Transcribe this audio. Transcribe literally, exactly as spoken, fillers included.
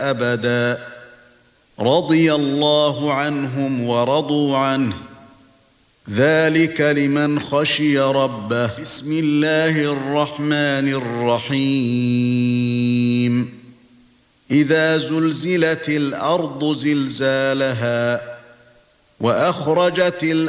أبدا رضي الله عنهم ورضوا عنه ذلك لمن خشي ربه بسم الله الرحمن الرحيم إذا زلزلت الأرض زلزالها وأخرجت الأرض